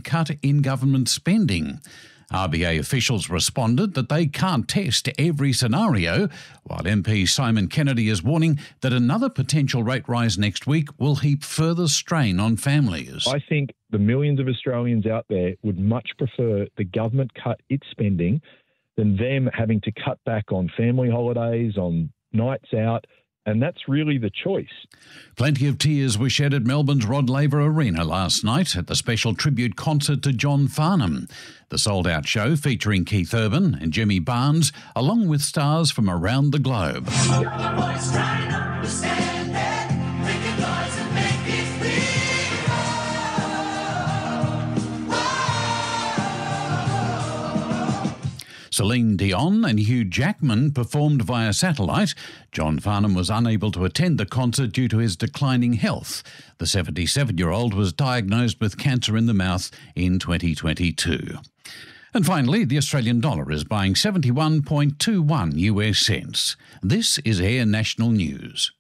cut in government spending. RBA officials responded that they can't test every scenario, while MP Simon Kennedy is warning that another potential rate rise next week will heap further strain on families. I think the millions of Australians out there would much prefer the government cut its spending than them having to cut back on family holidays, on nights out. And that's really the choice. Plenty of tears were shed at Melbourne's Rod Laver Arena last night at the special tribute concert to John Farnham. The sold-out show featuring Keith Urban and Jimmy Barnes, along with stars from around the globe. Celine Dion and Hugh Jackman performed via satellite. John Farnham was unable to attend the concert due to his declining health. The 77-year-old was diagnosed with cancer in the mouth in 2022. And finally, the Australian dollar is buying 71.21 US cents. This is Air National News.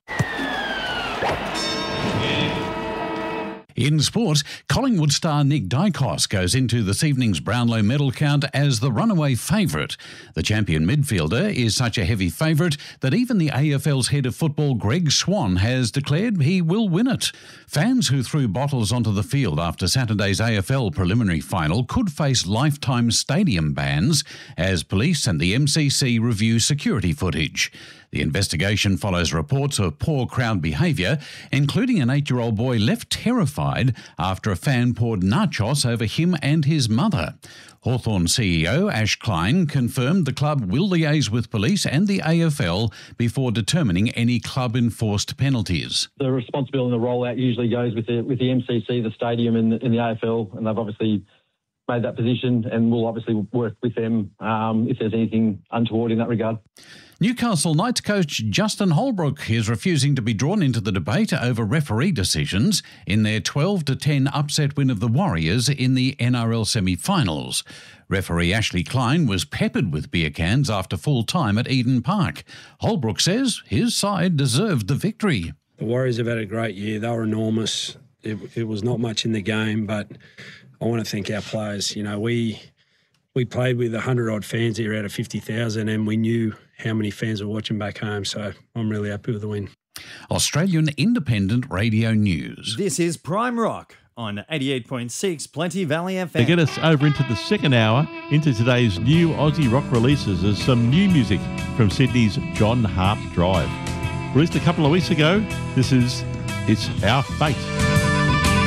In sport, Collingwood star Nick Dykos goes into this evening's Brownlow medal count as the runaway favourite. The champion midfielder is such a heavy favourite that even the AFL's head of football, Greg Swan, has declared he will win it. Fans who threw bottles onto the field after Saturday's AFL preliminary final could face lifetime stadium bans as police and the MCC review security footage. The investigation follows reports of poor crowd behaviour, including an 8-year-old boy left terrified after a fan poured nachos over him and his mother. Hawthorn CEO Ash Klein confirmed the club will liaise with police and the AFL before determining any club-enforced penalties. The responsibility and the rollout usually goes with the MCC, the stadium and the AFL, and they've obviously made that position, and we'll obviously work with them if there's anything untoward in that regard. Newcastle Knights coach Justin Holbrook is refusing to be drawn into the debate over referee decisions in their 12-10 upset win of the Warriors in the NRL semi-finals. Referee Ashley Klein was peppered with beer cans after full time at Eden Park. Holbrook says his side deserved the victory. The Warriors have had a great year. They were enormous. It was not much in the game, but I want to thank our players. You know, we played with 100-odd fans here out of 50,000, and we knew how many fans were watching back home, so I'm really happy with the win. Australian Independent Radio News. This is Prime Rock on 88.6 Plenty Valley FM. To get us over into the second hour, into today's new Aussie rock releases, is some new music from Sydney's John Hart Drive. Released a couple of weeks ago, this is It's Our Fate.